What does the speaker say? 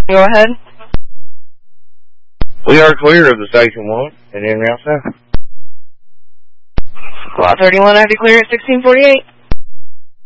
Go ahead. We are clear of the station 1 and en route south. Squad 31, I declare at 1648.